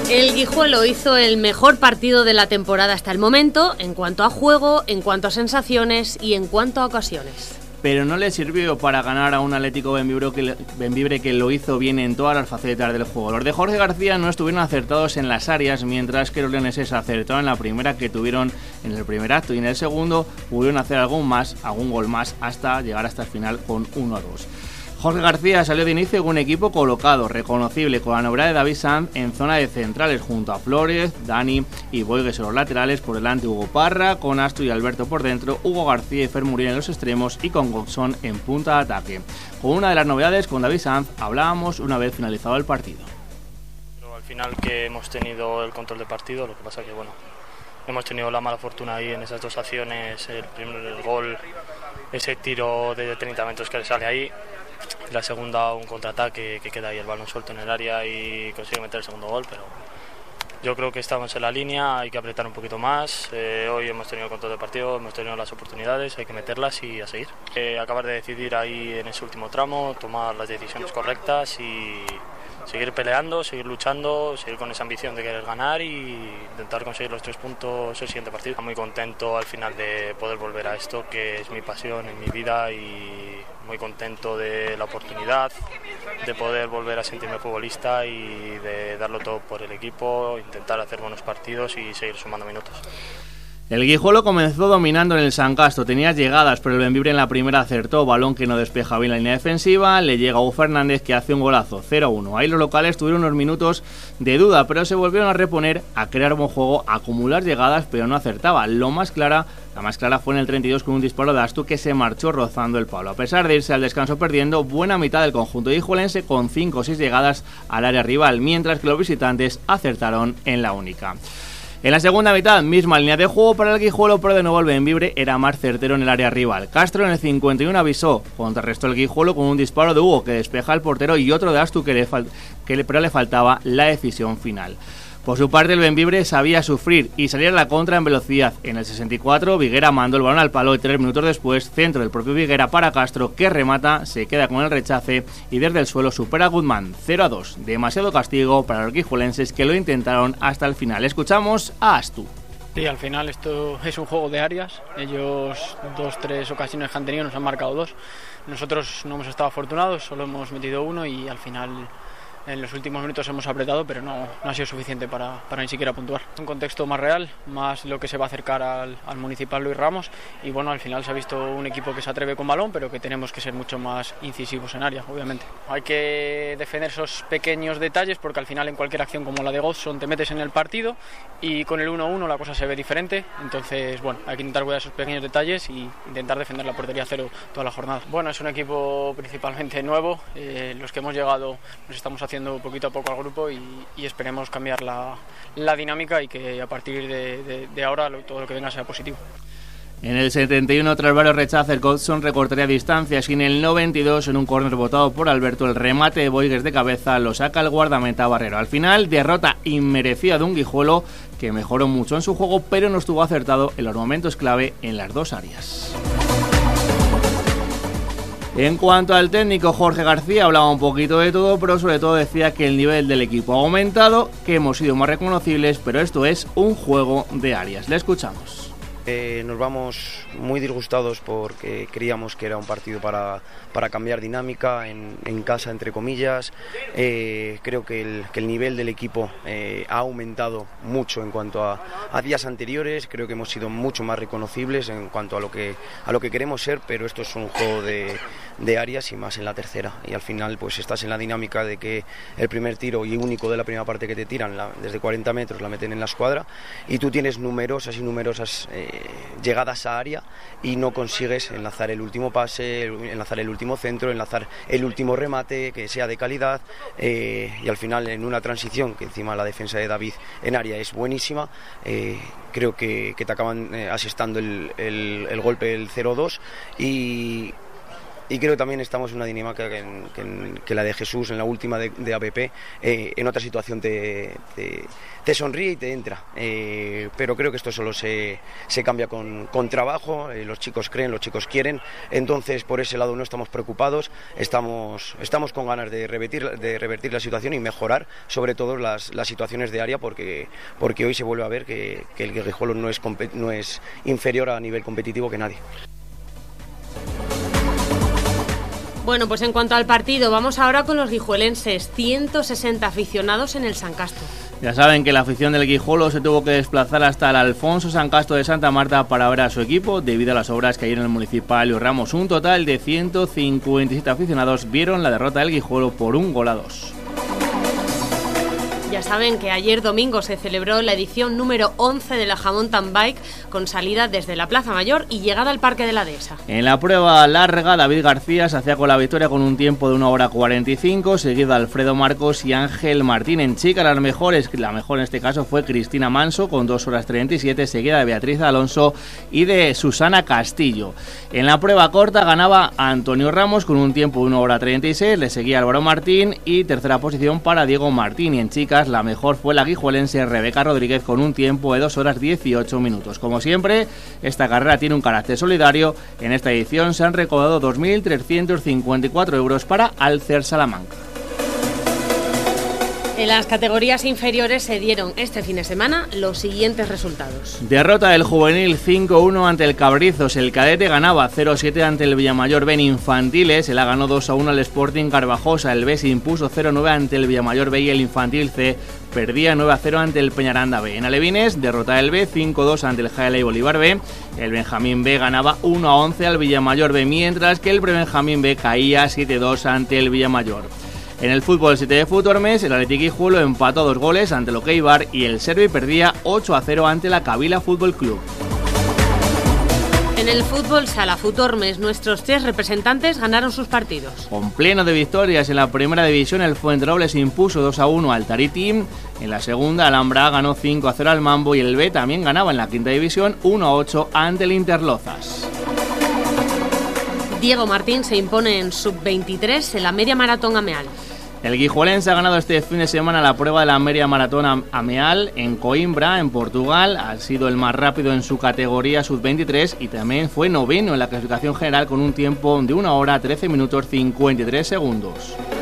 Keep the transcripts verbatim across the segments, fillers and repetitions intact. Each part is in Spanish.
El Guijuelo hizo el mejor partido de la temporada hasta el momento, en cuanto a juego, en cuanto a sensaciones y en cuanto a ocasiones. Pero no le sirvió para ganar a un Atlético Bembibre que, Bembibre que lo hizo bien en todas las facetas del juego. Los de Jorge García no estuvieron acertados en las áreas, mientras que los leoneses acertaron en la primera que tuvieron en el primer acto, y en el segundo pudieron hacer algún más, algún gol más, hasta llegar hasta el final con uno a dos. Jorge García salió de inicio con un equipo colocado, reconocible, con la novedad de David Sanz en zona de centrales, junto a Flores, Dani y Boigues en los laterales, por delante Hugo Parra, con Astro y Alberto por dentro, Hugo García y Fer Muriel en los extremos y con Goxón en punta de ataque. Con una de las novedades, con David Sanz, hablábamos una vez finalizado el partido. Pero al final que hemos tenido el control del partido, lo que pasa que bueno, hemos tenido la mala fortuna ahí en esas dos acciones, el primer el gol, ese tiro de treinta metros que le sale ahí. La segunda, un contraataque que queda ahí el balón suelto en el área y consigue meter el segundo gol, pero yo creo que estamos en la línea, hay que apretar un poquito más. Eh, hoy hemos tenido el control del partido, hemos tenido las oportunidades, hay que meterlas y a seguir. Eh, acabar de decidir ahí en ese último tramo, tomar las decisiones correctas y seguir peleando, seguir luchando, seguir con esa ambición de querer ganar y intentar conseguir los tres puntos el siguiente partido. Muy contento al final de poder volver a esto, que es mi pasión en mi vida, y muy contento de la oportunidad de poder volver a sentirme futbolista y de darlo todo por el equipo, intentar hacer buenos partidos y seguir sumando minutos. El Guijuelo comenzó dominando en el San Castro, tenía llegadas, pero el Bembibre en la primera acertó, balón que no despeja bien la línea defensiva, le llega a Hugo Fernández que hace un golazo, cero a uno. Ahí los locales tuvieron unos minutos de duda, pero se volvieron a reponer, a crear buen juego, a acumular llegadas, pero no acertaba. Lo más clara, la más clara fue en el treinta y dos con un disparo de Astu que se marchó rozando el palo. A pesar de irse al descanso perdiendo, buena mitad del conjunto guijuelense con cinco o seis llegadas al área rival, mientras que los visitantes acertaron en la única. En la segunda mitad, misma línea de juego para el Guijuelo, pero de nuevo el Bembibre era más certero en el área rival. Castro en el cincuenta y uno avisó, contrarrestó el Guijuelo con un disparo de Hugo que despeja al portero y otro de Astu que le, fal- que le, pero le faltaba la decisión final. Por su parte, el Bembibre sabía sufrir y salir a la contra en velocidad. En el sesenta y cuatro, Viguera mandó el balón al palo y tres minutos después, centro del propio Viguera para Castro, que remata, se queda con el rechace y desde el suelo supera a Guzmán. cero a dos. Demasiado castigo para los guijuelenses que lo intentaron hasta el final. Escuchamos a Astu. Sí, al final esto es un juego de áreas. Ellos dos, tres ocasiones que han tenido nos han marcado dos. Nosotros no hemos estado afortunados, solo hemos metido uno y al final en los últimos minutos hemos apretado, pero no, no ha sido suficiente para, para ni siquiera puntuar. Un contexto más real, más lo que se va a acercar al, al Municipal Luis Ramos, y bueno, al final se ha visto un equipo que se atreve con balón, pero que tenemos que ser mucho más incisivos en área, obviamente. Hay que defender esos pequeños detalles, porque al final en cualquier acción como la de Godson te metes en el partido, y con el uno a uno la cosa se ve diferente. Entonces bueno, hay que intentar cuidar esos pequeños detalles y intentar defender la portería cero toda la jornada. Bueno, es un equipo principalmente nuevo, eh, los que hemos llegado nos estamos haciendo poquito a poco al grupo y, y esperemos cambiar la, la dinámica y que a partir de, de, de ahora lo, todo lo que venga sea positivo. En el setenta y uno, tras varios rechaces, Godson recortaría distancias y en el noventa y dos, en un córner botado por Alberto, el remate de Boigues de cabeza lo saca el guardameta Barrero. Al final, derrota inmerecida de un Guijuelo que mejoró mucho en su juego, pero no estuvo acertado en los momentos clave en las dos áreas. En cuanto al técnico, Jorge García hablaba un poquito de todo, pero sobre todo decía que el nivel del equipo ha aumentado, que hemos sido más reconocibles, pero esto es un juego de áreas. Le escuchamos. Eh, nos vamos muy disgustados porque creíamos que era un partido para, para cambiar dinámica en, en casa, entre comillas. Eh, creo que el, que el nivel del equipo eh, ha aumentado mucho en cuanto a, a días anteriores. Creo que hemos sido mucho más reconocibles en cuanto a lo que, a lo que queremos ser, pero esto es un juego de, de áreas y más en la tercera. Y al final pues estás en la dinámica de que el primer tiro y único de la primera parte que te tiran la, desde cuarenta metros la meten en la escuadra y tú tienes numerosas y numerosas eh, llegadas a área y no consigues enlazar el último pase, enlazar el último centro, enlazar el último remate que sea de calidad eh, y al final en una transición que encima la defensa de David en área es buenísima, eh, creo que, que te acaban eh, asestando el, el, el golpe del cero dos y y creo que también estamos en una dinámica que, que, que la de Jesús en la última de, de A B P, eh, en otra situación te, te, te sonríe y te entra, eh, pero creo que esto solo se, se cambia con, con trabajo, eh, los chicos creen, los chicos quieren, entonces por ese lado no estamos preocupados, estamos, estamos con ganas de revertir, de revertir la situación y mejorar sobre todo las, las situaciones de área, porque, porque hoy se vuelve a ver que, que el Guijuelo no es, no es inferior a nivel competitivo que nadie. Bueno, pues en cuanto al partido, vamos ahora con los guijuelenses, ciento sesenta aficionados en el San Casto. Ya saben que la afición del Guijuelo se tuvo que desplazar hasta el Alfonso San Casto de Santa Marta para ver a su equipo debido a las obras que hay en el municipal Luis Ramos. Un total de ciento cincuenta y siete aficionados vieron la derrota del Guijuelo por un gol a dos. Ya saben que ayer domingo se celebró la edición número once de la Mountain Bike con salida desde la Plaza Mayor y llegada al Parque de la Dehesa. En la prueba larga, David García se hacía con la victoria con un tiempo de una hora cuarenta y cinco, seguido Alfredo Marcos y Ángel Martín. En chica, las mejores, la mejor en este caso fue Cristina Manso con dos horas treinta y siete, seguida de Beatriz Alonso y de Susana Castillo. En la prueba corta ganaba Antonio Ramos con un tiempo de una hora treinta y seis, le seguía Álvaro Martín y tercera posición para Diego Martín. Y en chicas, la mejor fue la guijuelense Rebeca Rodríguez con un tiempo de dos horas dieciocho minutos. Como siempre, esta carrera tiene un carácter solidario. En esta edición se han recaudado dos mil trescientos cincuenta y cuatro euros para Alcer Salamanca. En las categorías inferiores se dieron este fin de semana los siguientes resultados. Derrota del juvenil cinco uno ante el Cabrizos. El cadete ganaba cero siete ante el Villamayor B en infantiles. El A ganó dos a uno al Sporting Carvajosa. El B se impuso cero nueve ante el Villamayor B y el infantil C perdía nueve a cero ante el Peñaranda B. En alevines, derrota del B cinco dos ante el Jaeley Bolívar B. El Benjamín B ganaba uno a once al Villamayor B, mientras que el Prebenjamín B caía siete dos ante el Villamayor. En el fútbol siete de Futormes, el Athletic Guijuelo empató a dos goles ante el Okeibar y el Servi perdía ocho a cero ante la Kabila Fútbol Club. En el fútbol sala Futormes, nuestros tres representantes ganaron sus partidos. Con pleno de victorias en la primera división, el Fuenterobles se impuso dos a uno al Taritim. En la segunda, Alhambra ganó cinco a cero al Mambo y el B también ganaba en la quinta división uno a ocho ante el Interlozas. Diego Martín se impone en sub veintitrés en la media maratón Ameal. El guijuelense ha ganado este fin de semana la prueba de la media maratón Ameal en Coimbra, en Portugal. Ha sido el más rápido en su categoría sub veintitrés y también fue noveno en la clasificación general con un tiempo de una hora trece minutos cincuenta y tres segundos.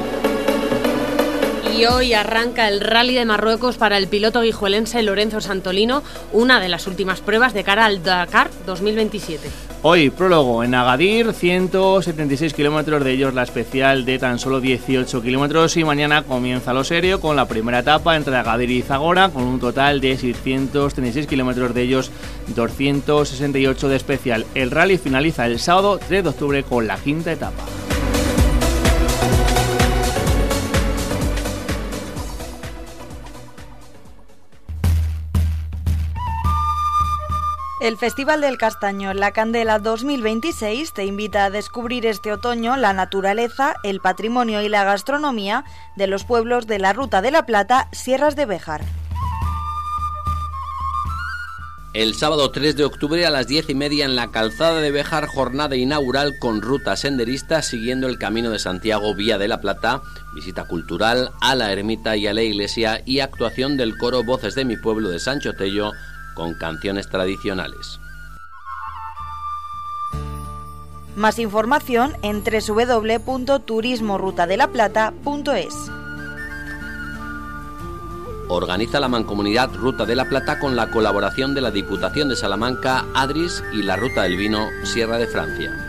Y hoy arranca el Rally de Marruecos para el piloto guijuelense Lorenzo Santolino, una de las últimas pruebas de cara al Dakar dos mil veintisiete. Hoy, prólogo en Agadir, ciento setenta y seis kilómetros, de ellos la especial de tan solo dieciocho kilómetros, y mañana comienza lo serio con la primera etapa entre Agadir y Zagora, con un total de seiscientos treinta y seis kilómetros, de ellos doscientos sesenta y ocho de especial. El rally finaliza el sábado tres de octubre con la quinta etapa. El Festival del Castaño La Candela dos mil veintiséis te invita a descubrir este otoño la naturaleza, el patrimonio y la gastronomía de los pueblos de la Ruta de la Plata, Sierras de Béjar. El sábado tres de octubre a las diez y media en la Calzada de Béjar, jornada inaugural con ruta senderista siguiendo el Camino de Santiago Vía de la Plata, visita cultural a la ermita y a la iglesia y actuación del coro Voces de mi Pueblo de Sancho Tello con canciones tradicionales. Más información en doble u doble u doble u punto turismo ruta de la plata punto es. Organiza la Mancomunidad Ruta de la Plata con la colaboración de la Diputación de Salamanca, Adris y la Ruta del Vino, Sierra de Francia.